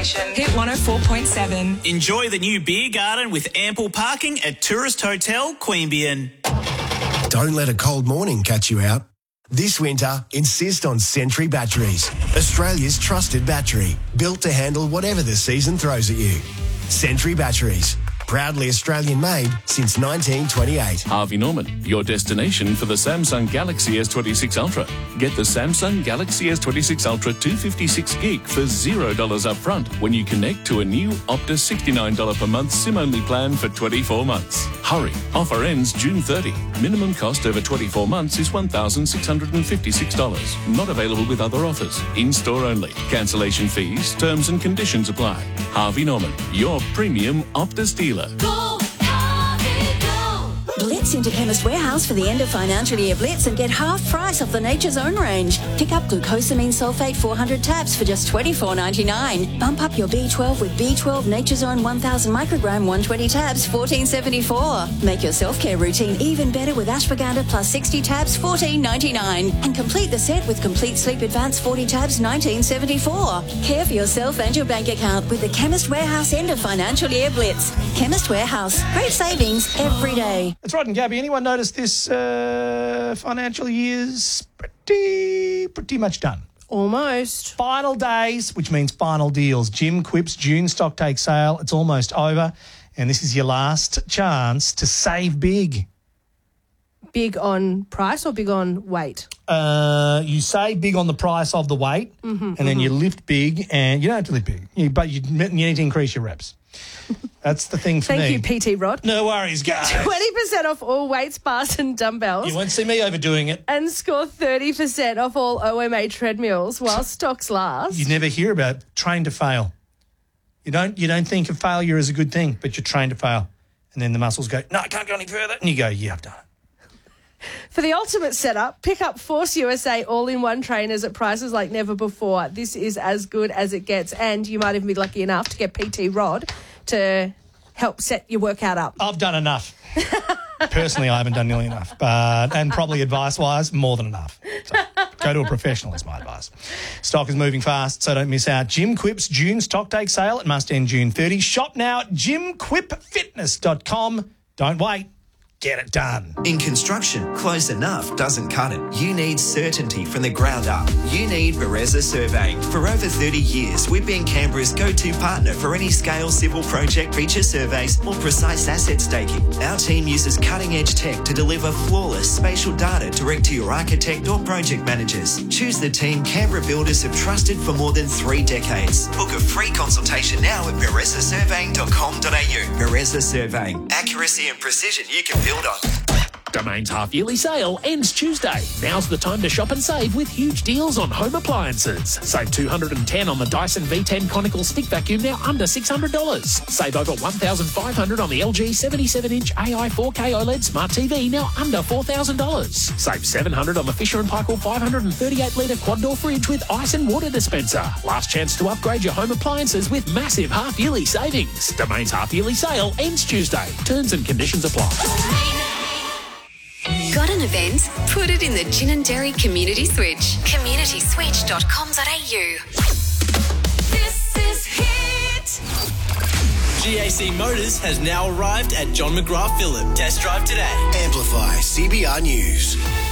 station, Hit 104.7. Enjoy the new beer garden with ample parking at Tourist Hotel Queanbeyan. Don't let a cold morning catch you out. This winter, insist on Sentry Batteries, Australia's trusted battery, built to handle whatever the season throws at you. Sentry Batteries, proudly Australian-made since 1928. Harvey Norman, your destination for the Samsung Galaxy S26 Ultra. Get the Samsung Galaxy S26 Ultra 256 gig for $0 upfront when you connect to a new Optus $69 per month SIM-only plan for 24 months. Hurry, offer ends June 30. Minimum cost over 24 months is $1,656. Not available with other offers. In-store only. Cancellation fees, terms and conditions apply. Harvey Norman, your premium Optus dealer. Go, Harvey, go! Blitz into Chemist Warehouse for the end of financial year blitz and get half price off the Nature's Own range. Pick up glucosamine sulfate 400 tabs for just $24.99. Bump up your B12 with B12 Nature's Own 1000 microgram 120 tabs, $14.74. Make your self-care routine even better with ashwagandha plus 60 tabs, $14.99. And complete the set with Complete Sleep Advance 40 tabs, $19.74. Care for yourself and your bank account with the Chemist Warehouse end of financial year blitz. Chemist Warehouse. Great savings every day. That's right. And Gabby, anyone notice this financial year's pretty much done? Almost. Final days, which means final deals. Jim Quip's June stock take sale. It's almost over. And this is your last chance to save big. Big on price or big on weight? You save big on the price of the weight, and then you lift big, and you don't have to lift big, but you need to increase your reps. That's the thing for me. Thank you, PT Rod. No worries, guys. 20% off all weights, bars and dumbbells. You won't see me overdoing it. And score 30% off all OMA treadmills while stocks last. You never hear about train to fail. You don't think of failure as a good thing, but you're trained to fail. And then the muscles go, no, I can't go any further. And you go, yeah, I've done it. For the ultimate setup, pick up Force USA all-in-one trainers at prices like never before. This is as good as it gets, and you might even be lucky enough to get PT Rod to help set your workout up. I've done enough. Personally, I haven't done nearly enough, and probably advice-wise, more than enough. So go to a professional is my advice. Stock is moving fast, so don't miss out. Jim Quip's June stock take sale. It must end June 30. Shop now at jimquipfitness.com. Don't wait. Get it done. In construction, close enough doesn't cut it. You need certainty from the ground up. You need Bereza Surveying. For over 30 years, we've been Canberra's go-to partner for any scale civil project feature surveys or precise asset staking. Our team uses cutting-edge tech to deliver flawless spatial data direct to your architect or project managers. Choose the team Canberra builders have trusted for more than 3 decades. Book a free consultation now at berezasurveying.com.au. Bereza Surveying. Accuracy and precision you can build on. Domain's half-yearly sale ends Tuesday. Now's the time to shop and save with huge deals on home appliances. Save $210 on the Dyson V10 Conical Stick Vacuum, now under $600. Save over $1,500 on the LG 77-inch AI 4K OLED Smart TV, now under $4,000. Save $700 on the Fisher & Paykel 538-litre quad-door fridge with ice and water dispenser. Last chance to upgrade your home appliances with massive half-yearly savings. Domain's half-yearly sale ends Tuesday. Terms and conditions apply. Got an event? Put it in the Gin and Dairy Community Switch. communityswitch.com.au. This is Hit. GAC Motors has now arrived at John McGrath Phillip. Test drive today. Amplify CBR News.